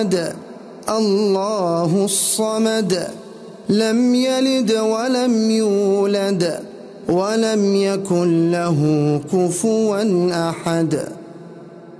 الله الصمد لم يلد ولم يولد ولم يكن له كفوا أحد.